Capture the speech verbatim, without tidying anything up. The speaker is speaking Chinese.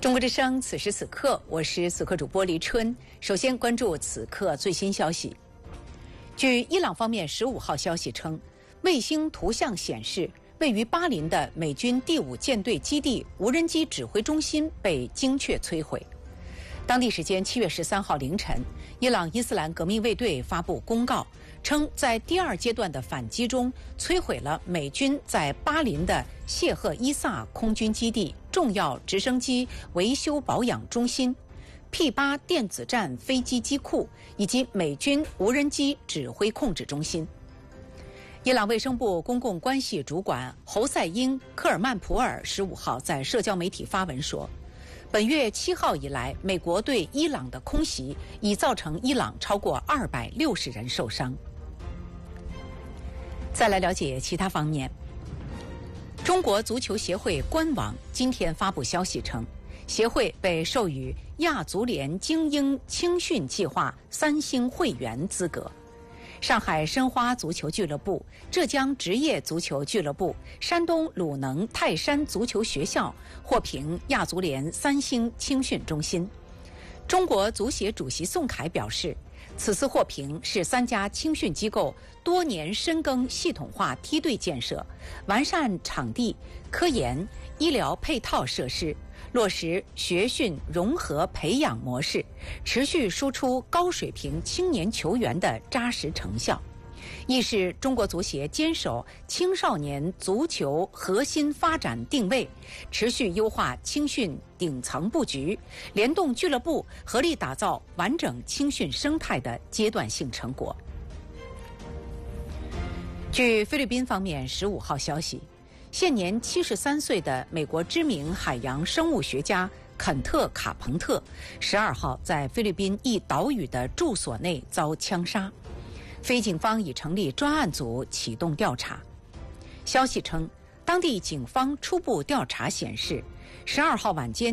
中国之声，此时此刻，我是此刻主播黎春。首先关注此刻最新消息。据伊朗方面十五号消息称，卫星图像显示，位于巴林的美军第五舰队基地无人机指挥中心被精确摧毁。当地时间七月十三号凌晨，伊朗伊斯兰革命卫队发布公告，称在第二阶段的反击中摧毁了美军在巴林的谢赫伊萨空军基地、重要直升机维修保养中心、P 八电子战飞机机库以及美军无人机指挥控制中心。伊朗卫生部公共关系主管侯赛因·科尔曼普尔十五号在社交媒体发文说，本月七号以来，美国对伊朗的空袭已造成伊朗超过二百六十人受伤。再来了解其他方面。中国足球协会官网今天发布消息称，协会被授予亚足联精英青训计划三星会员资格。上海申花足球俱乐部、浙江职业足球俱乐部、山东鲁能泰山足球学校获评亚足联三星青训中心。中国足协主席宋凯表示，此次获评是三家青训机构多年深耕系统化梯队建设，完善场地、科研、医疗配套设施，落实学训融合培养模式，持续输出高水平青年球员的扎实成效，亦是中国足协坚守青少年足球核心发展定位，持续优化青训顶层布局，联动俱乐部合力打造完整青训生态的阶段性成果。据菲律宾方面十五号消息，现年七十三岁的美国知名海洋生物学家肯特·卡彭特十二号在菲律宾一岛屿的住所内遭枪杀，菲警方已成立专案组启动调查。消息称，当地警方初步调查显示，十二号晚间